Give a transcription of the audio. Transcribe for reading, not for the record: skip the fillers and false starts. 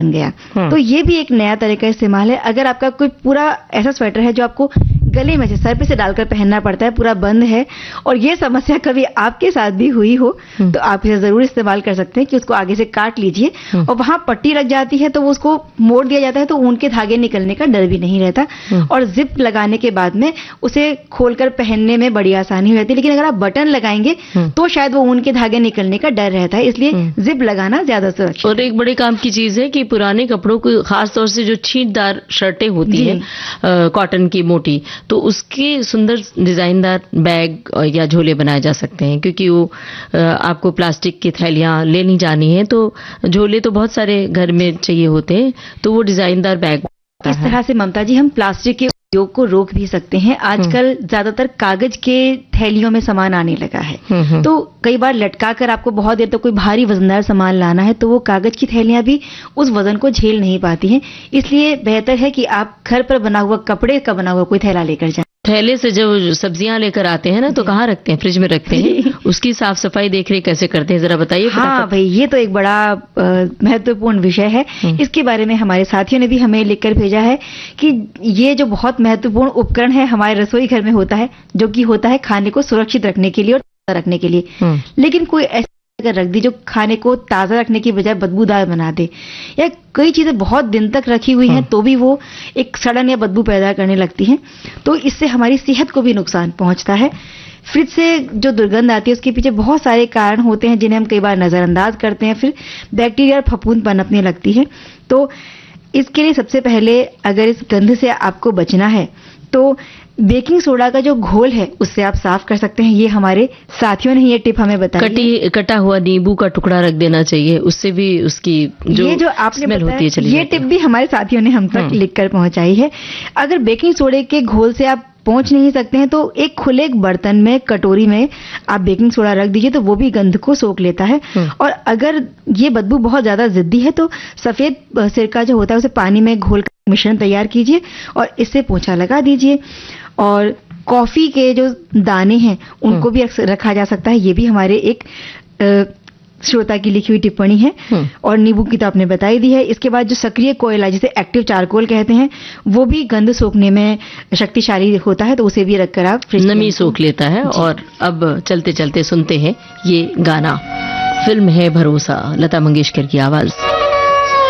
बन गया। तो ये भी एक नया तरह का इस्तेमाल है। अगर आपका कोई पूरा ऐसा स्वेटर है जो आपको गले में से सर पे से डालकर पहनना पड़ता है, पूरा बंद है, और ये समस्या कभी आपके साथ भी हुई हो, तो आप इसे जरूर इस्तेमाल कर सकते हैं कि उसको आगे से काट लीजिए और वहां पट्टी लग जाती है तो वो उसको मोड़ दिया जाता है, तो ऊन के धागे निकलने का डर भी नहीं रहता। और जिप लगाने के बाद में उसे खोलकर पहनने में बड़ी आसानी हो जाती है। लेकिन अगर आप बटन लगाएंगे तो शायद वो ऊन के धागे निकलने का डर रहता है, इसलिए जिप लगाना ज्यादा सुरक्षित। और एक बड़े काम की चीज है कि पुराने कपड़ों को, खासतौर से जो छींटदार शर्टें होती है कॉटन की मोटी, तो उसके सुंदर डिजाइनदार बैग या झोले बनाए जा सकते हैं, क्योंकि वो आपको प्लास्टिक की थैलियां लेनी जानी है, तो झोले तो बहुत सारे घर में चाहिए होते हैं, तो वो डिजाइनदार बैग। इस तरह से ममता जी हम प्लास्टिक के उपयोग को रोक भी सकते हैं। आजकल ज्यादातर कागज के थैलियों में सामान आने लगा है, तो कई बार लटका कर आपको बहुत देर तक कोई भारी वजनदार सामान लाना है तो वो कागज की थैलियां भी उस वजन को झेल नहीं पाती हैं। इसलिए बेहतर है कि आप घर पर बना हुआ, कपड़े का बना हुआ कोई थैला लेकर जाएं। थैले से जो सब्जियां लेकर आते हैं ना, तो कहाँ रखते हैं? फ्रिज में रखते हैं। उसकी साफ सफाई देख रेख कैसे करते हैं, जरा बताइए। हाँ भाई, ये तो एक बड़ा महत्वपूर्ण विषय है। इसके बारे में हमारे साथियों ने भी हमें लिखकर भेजा है कि ये जो बहुत महत्वपूर्ण उपकरण है हमारे रसोई घर में होता है, जो कि होता है खाने को सुरक्षित रखने के लिए और ताजा रखने के लिए, लेकिन कोई ऐसी जगह रख दी जो खाने को ताजा रखने की बजाय बदबूदार बना दे, या कई चीजें बहुत दिन तक रखी हुई हैं तो भी वो एक सड़न या बदबू पैदा करने लगती हैं, तो इससे हमारी सेहत को भी नुकसान पहुंचता है। फ्रिज से जो दुर्गंध आती है उसके पीछे बहुत सारे कारण होते हैं जिन्हें हम कई बार नजरअंदाज करते हैं, फिर बैक्टीरिया और फफूंद पनपने लगती है। तो इसके लिए सबसे पहले अगर इस गंध से आपको बचना है तो बेकिंग सोडा का जो घोल है उससे आप साफ कर सकते हैं। ये हमारे साथियों ने ये टिप हमें बताई। कटा हुआ नींबू का टुकड़ा रख देना चाहिए, उससे भी उसकी जो आपने स्मेल होती है चली ये टिप भी हमारे साथियों ने हम तक लिखकर पहुंचाई है। अगर बेकिंग सोडे के घोल से आप पहुंच नहीं सकते हैं तो एक खुले बर्तन में, कटोरी में आप बेकिंग सोडा रख दीजिए, तो वो भी गंध को सोख लेता है। और अगर ये बदबू बहुत ज्यादा जिद्दी है तो सफेद सिरका जो होता है उसे पानी में घोल कर मिश्रण तैयार कीजिए और इससे पोंछा लगा दीजिए। और कॉफी के जो दाने हैं उनको भी रखा जा सकता है, ये भी हमारे एक श्रोता की लिखी हुई टिप्पणी है। और नींबू की तो आपने बताई दी है। इसके बाद जो सक्रिय कोयला, जिसे एक्टिव चारकोल कहते हैं, वो भी गंध सोखने में शक्तिशाली होता है, तो उसे भी रखकर आप फ्रिज में नमी सोख लेता है। और अब चलते चलते सुनते हैं ये गाना। फिल्म है भरोसा, लता मंगेशकर की आवाज।